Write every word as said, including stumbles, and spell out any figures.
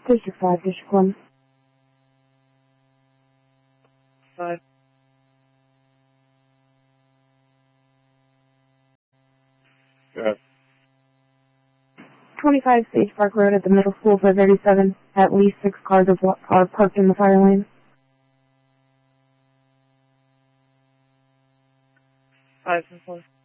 District five, District one. Five. Good. twenty-five Sage Park Road at the middle school for thirty-seven. At least six cars are, blo- are parked in the fire lane. Five and four.